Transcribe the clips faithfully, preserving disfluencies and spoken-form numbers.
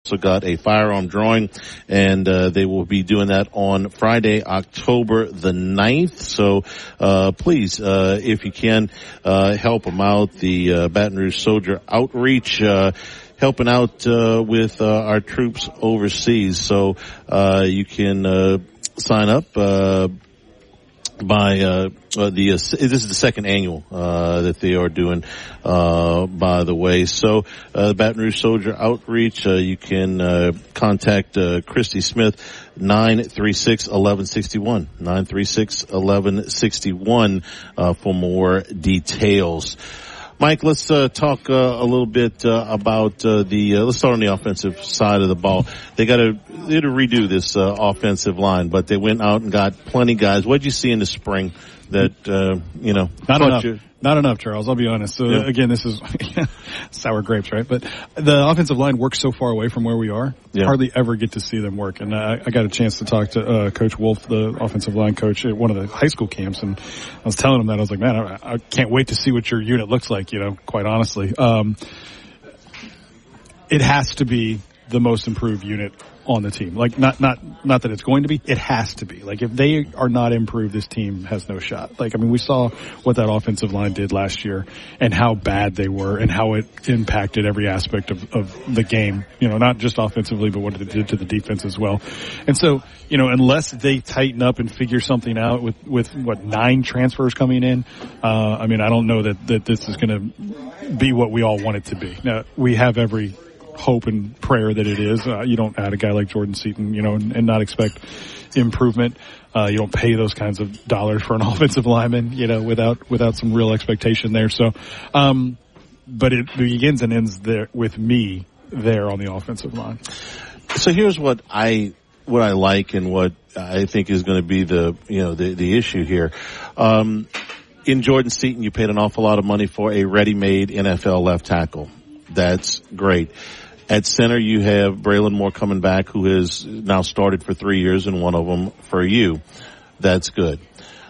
also got a firearm drawing, and uh, they will be doing that on Friday, October the ninth. So uh, please, uh, if you can, uh, help them out. The uh, Baton Rouge Soldier Outreach, uh, helping out uh, with uh, our troops overseas. So uh, you can uh, sign up uh, by uh, uh, the uh, this is the second annual uh, that they are doing, uh, by the way. So uh, the Baton Rouge Soldier Outreach, uh, you can uh, contact uh, Christy Smith, nine three six, eleven sixty-one, nine three six, eleven sixty-one uh, for more details. Mike, let's uh, talk uh, a little bit uh, about uh, the. Uh, let's start on the offensive side of the ball. They got to they had to redo this uh, offensive line, but they went out and got plenty guys. What did you see in the spring that uh, you know? Not enough. You? Not enough, Charles. I'll be honest. So yeah. Again, this is sour grapes, right? But the offensive line works so far away from where we are. Yeah. Hardly ever get to see them work. And I, I got a chance to talk to uh, Coach Wolf, the offensive line coach at one of the high school camps, and I was telling him that I was like, man, I, I can't wait to see what your unit looks like. You know, quite honestly, um, it has to be the most improved unit on the team. Like, not, not, not that it's going to be, it has to be. Like, if they are not improved, this team has no shot. Like, I mean, we saw what that offensive line did last year and how bad they were and how it impacted every aspect of, of the game. You know, not just offensively, but what it did to the defense as well. And so, you know, unless they tighten up and figure something out with, with what, nine transfers coming in, uh, I mean, I don't know that, that this is going to be what we all want it to be. Now, we have every hope and prayer that it is. Uh, you don't add a guy like Jordan Seaton, you know, and, and not expect improvement. Uh, you don't pay those kinds of dollars for an offensive lineman, you know, without, without some real expectation there. So, um, but it begins and ends there with me there on the offensive line. So here's what I, what I like and what I think is going to be the, you know, the, the issue here. Um, in Jordan Seaton, you paid an awful lot of money for a ready-made N F L left tackle. That's great. At center, you have Braylon Moore coming back, who has now started for three years, and one of them for you. That's good.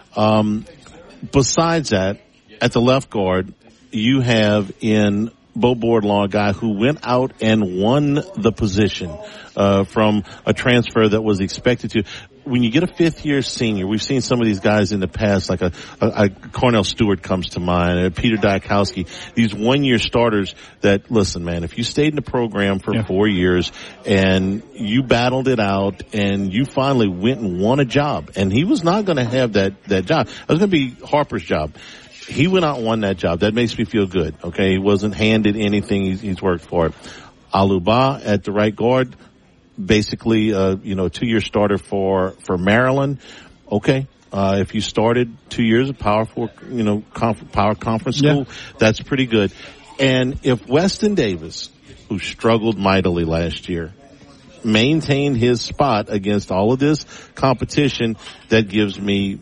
Um, besides that, at the left guard, you have in Bo Bordlaw, a guy who went out and won the position uh, from a transfer that was expected to. When you get a fifth-year senior, we've seen some of these guys in the past, like a, a, a Cornell Stewart comes to mind, a Peter Diakowski, these one-year starters that, listen, man, if you stayed in the program for yeah. four years and you battled it out and you finally went and won a job, and he was not going to have that, that job. It was going to be Harper's job. He went out and won that job. That makes me feel good, okay? He wasn't handed anything. He's, he's worked for it. Aluba at the right guard. Basically, uh, you know, two-year starter for, for Maryland. Okay. Uh, if you started two years of Power Four, you know, conf- Power Conference school, yeah. that's pretty good. And if Weston Davis, who struggled mightily last year, maintained his spot against all of this competition, that gives me,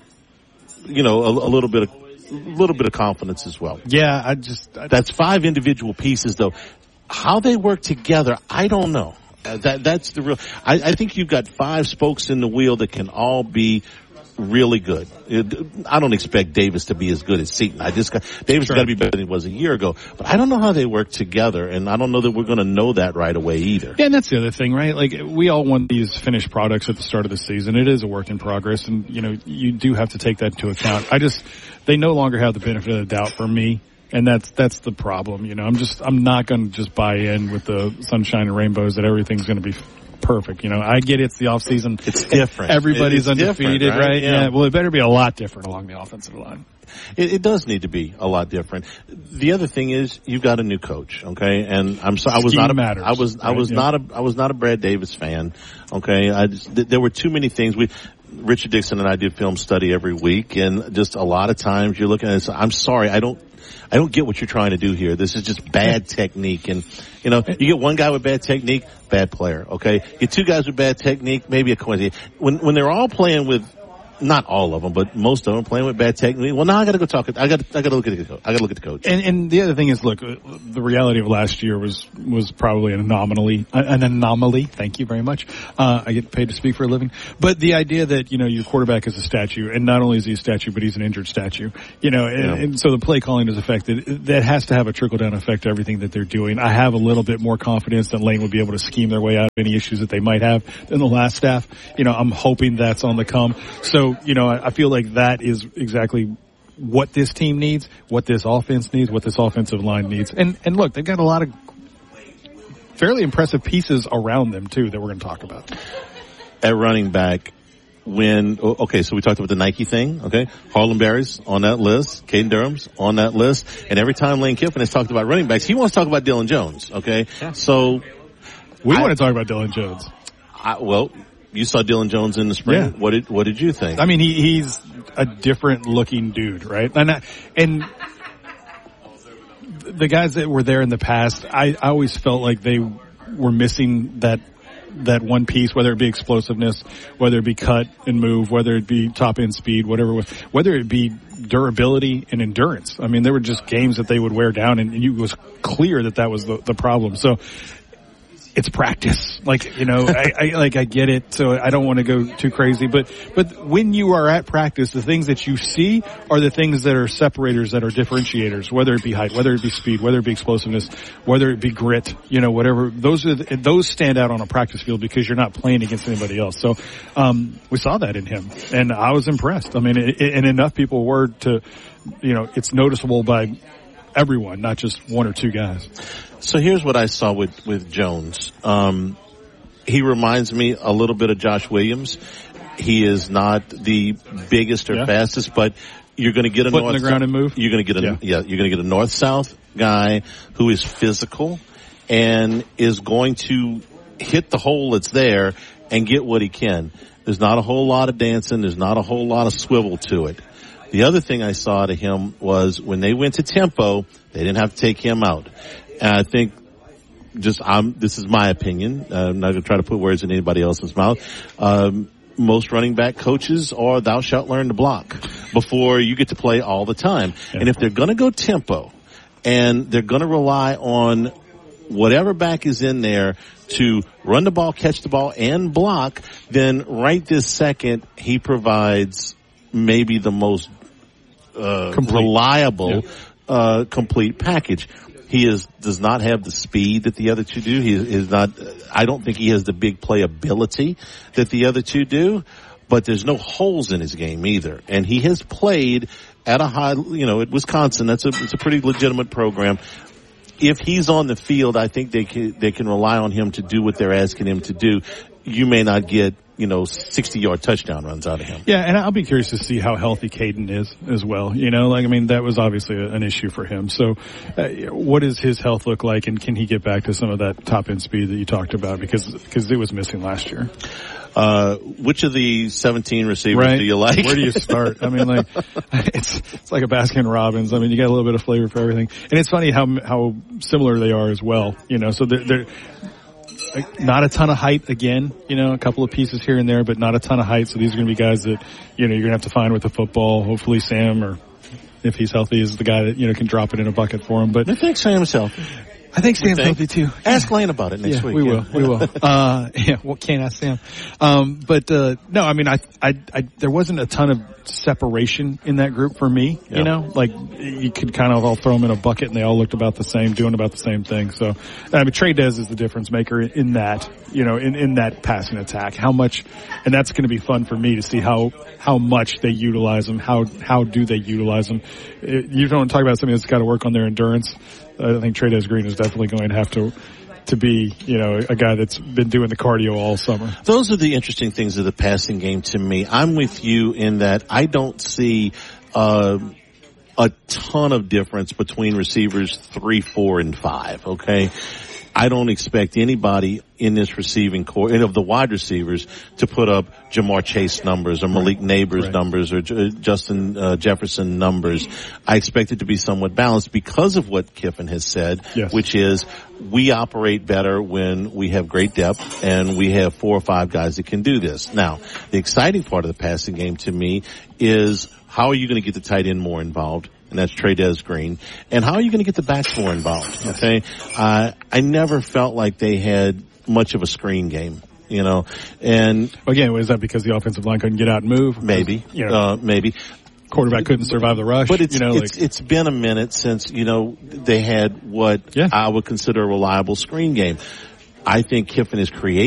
you know, a, a little bit of, a little bit of confidence as well. Yeah, I just, I, that's five individual pieces though. How they work together, I don't know. Uh, that that's the real. I, I think you've got five spokes in the wheel that can all be really good. It, I don't expect Davis to be as good as Seaton. I just got Davis sure. got to be better than he was a year ago. But I don't know how they work together, and I don't know that we're going to know that right away either. Yeah, and that's the other thing, right? Like, we all want these finished products at the start of the season. It is a work in progress, and you know, you do have to take that into account. I just they no longer have the benefit of the doubt for me. And that's, that's the problem. You know, I'm just, I'm not going to just buy in with the sunshine and rainbows that everything's going to be perfect. You know, I get it's the off season. It's different. Everybody's it's undefeated, right? right? Yeah. yeah. Well, it better be a lot different along the offensive line. It, it does need to be a lot different. The other thing is you've got a new coach, okay? And I'm so I was Scheme not a, matters, I was, I was right? not a, I was not a Brad Davis fan, okay? I just, th- there were too many things. We, Richard Dixon and I do film study every week, and just a lot of times you're looking at it, I'm sorry, I don't, I don't get what you're trying to do here. This is just bad technique. And, you know, you get one guy with bad technique, bad player, okay? You get two guys with bad technique, maybe a coincidence. When, when they're all playing with not all of them, but most of them playing with bad technique. Well, now I got to go talk. I got. I got to look at the coach. I got to look at the coach. And, and the other thing is, look, the reality of last year was was probably an anomaly. An anomaly. Thank you very much. Uh, I get paid to speak for a living. But the idea that you know your quarterback is a statue, and not only is he a statue, but he's an injured statue. You know, and, yeah. and so the play calling is affected. That has to have a trickle down effect to everything that they're doing. I have a little bit more confidence that Lane would be able to scheme their way out of any issues that they might have in the last staff. You know, I'm hoping that's on the come. So, you know, I, I feel like that is exactly what this team needs, what this offense needs, what this offensive line needs. And, and look, they've got a lot of fairly impressive pieces around them too that we're going to talk about. At running back, when, okay, so we talked about the Nike thing, okay? Harlem Berry's on that list, Caden Durham's on that list, and every time Lane Kiffin has talked about running backs, he wants to talk about Dylan Jones, okay? Yeah. So, we I, want to talk about Dylan Jones. I, well, you saw Dylan Jones in the spring. Yeah. What did what did you think? I mean, he he's a different looking dude, right? And I, and the guys that were there in the past, I, I always felt like they were missing that that one piece, whether it be explosiveness, whether it be cut and move, whether it be top end speed, whatever it was, whether it be durability and endurance. I mean, there were just games that they would wear down, and it was clear that that was the, the problem. So it's practice. Like, you know, I, I, like, I get it. So I don't want to go too crazy, but, but when you are at practice, the things that you see are the things that are separators, that are differentiators, whether it be height, whether it be speed, whether it be explosiveness, whether it be grit, you know, whatever. Those are, the, those stand out on a practice field because you're not playing against anybody else. So, um, we saw that in him, and I was impressed. I mean, it, it, and enough people were to, you know, it's noticeable by everyone, not just one or two guys. So here's what I saw with, with Jones. Um, he reminds me a little bit of Josh Williams. He is not the biggest or yeah. fastest, but you're going to get a foot north in the ground and move. You're going to get a, yeah. yeah, you're going to get a north-south guy who is physical and is going to hit the hole that's there and get what he can. There's not a whole lot of dancing. There's not a whole lot of swivel to it. The other thing I saw to him was when they went to tempo, they didn't have to take him out. And I think just, I'm, this is my opinion. Uh, I'm not going to try to put words in anybody else's mouth. Um, most running back coaches are thou shalt learn to block before you get to play all the time. Yeah. And if they're going to go tempo and they're going to rely on whatever back is in there to run the ball, catch the ball, and block, then right this second, he provides maybe the most uh, reliable, yeah. uh, complete package. He is, does not have the speed that the other two do. He is not, I don't think he has the big playability that the other two do, but there's no holes in his game either. And he has played at a high, you know, at Wisconsin. That's a, it's a pretty legitimate program. If he's on the field, I think they can, they can rely on him to do what they're asking him to do. You may not get, you know, sixty-yard touchdown runs out of him. Yeah, and I'll be curious to see how healthy Caden is as well. You know, like, I mean, that was obviously an issue for him. So uh, what does his health look like, and can he get back to some of that top-end speed that you talked about? Because because it was missing last year. Uh, which of the seventeen receivers right. do you like? Where do you start? I mean, like, it's, it's like a Baskin Robbins. I mean, you got a little bit of flavor for everything. And it's funny how, how similar they are as well, you know, so they're, they're, like, not a ton of height again, you know, a couple of pieces here and there, but not a ton of height. So these are going to be guys that, you know, you're going to have to find with the football. Hopefully Sam, or if he's healthy, is the guy that, you know, can drop it in a bucket for him. But I think Sam's healthy. I think Sam's healthy too. Ask Lane about it next yeah, week. We will. We will. Uh, yeah, well, can't ask Sam. Um, but, uh, no, I mean, I, I, I, there wasn't a ton of separation in that group for me, yeah. you know, like you could kind of all throw them in a bucket and they all looked about the same, doing about the same thing. So, I mean, Trey Dez is the difference maker in that, you know, in, in that passing attack. How much, and that's going to be fun for me to see how, how much they utilize them. How, how do they utilize them? You don't talk about something that's got to work on their endurance. I think Trey Dez Green is definitely going to have to to be, you know, a guy that's been doing the cardio all summer. Those are the interesting things of the passing game to me. I'm with you in that I don't see uh, a ton of difference between receivers three, four, and five, okay? I don't expect anybody in this receiving core, and of the wide receivers, to put up Jamar Chase numbers or Malik Neighbors right. numbers or J- Justin uh, Jefferson numbers. I expect it to be somewhat balanced because of what Kiffin has said, yes. which is we operate better when we have great depth and we have four or five guys that can do this. Now, the exciting part of the passing game to me is how are you going to get the tight end more involved? And that's Trey'Dez Green. And how are you going to get the backs more involved? Okay. Uh, I never felt like they had much of a screen game, you know, and again, was that because the offensive line couldn't get out and move? Maybe, you know, uh, maybe. Quarterback couldn't survive the rush. But it's, you know, it's, like, it's been a minute since, you know, they had what yeah. I would consider a reliable screen game. I think Kiffin is creating